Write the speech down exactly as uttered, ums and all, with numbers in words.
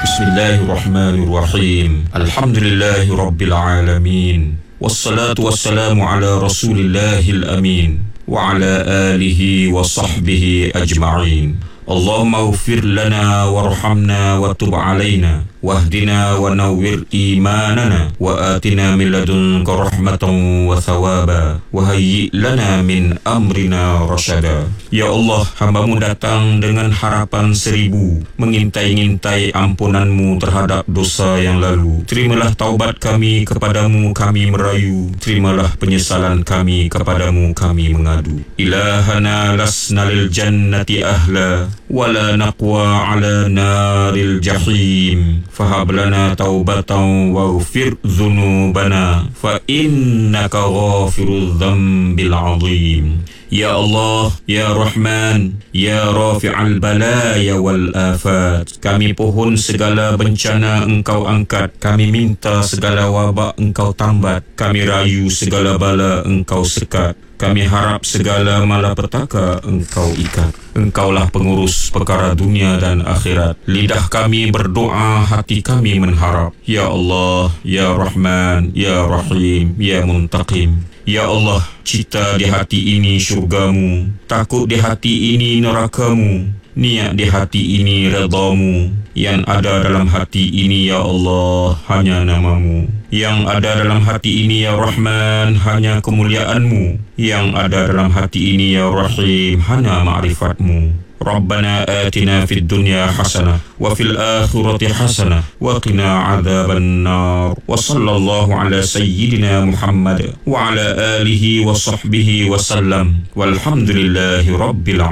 Bismillahirrahmanirrahim. Alhamdulillahi rabbil alamin. Wassalatu wassalamu ala rasulillahil amin wa ala alihi wa sahbihi ajma'in. Allahumma ighfir lana warhamna wa tub alaina wahdina wa nawwir imanana wa atina min ladunka rahmatan wa thawaba wa hayyi lana min amrina rasyada. Ya Allah, hamba-Mu datang dengan harapan seribu, mengintai-ngintai ampunanmu terhadap dosa yang lalu. Terimalah taubat kami kepadamu, kami merayu. Terimalah penyesalan kami kepadamu, kami mengadu. Ilahana lasna lil jannati ahla wala naqwa ala naril jahim. Fahab lana taubatan waghfir dhunubana fa innaka ghafirudz dzambil azim. Ya Allah, Ya Rahman, Ya Rafi'al balaya wal afat. Kami pohon segala bencana Engkau angkat. Kami minta segala wabak Engkau tambat. Kami rayu segala bala Engkau sekat. Kami harap segala malapetaka Engkau ikat. Engkaulah pengurus perkara dunia dan akhirat. Lidah kami berdoa, hati kami mengharap. Ya Allah, Ya Rahman, Ya Rahim, Ya Muntaqim. Ya Allah, cita di hati ini syurga-Mu, takut di hati ini neraka-Mu, niat di hati ini redha-Mu. Yang ada dalam hati ini, Ya Allah, hanya nama-Mu. Yang ada dalam hati ini, Ya Rahman, hanya kemuliaan-Mu. Yang ada dalam hati ini, Ya Rahim, hanya ma'rifat-Mu. Rabbana atina fid dunya hasanah wa fil akhirati hasanah wa qina adzaban nar. Wa sallallahu ala sayyidina Muhammad wa ala alihi wa sahbihi wa sallam. Walhamdulillahi rabbil alamin.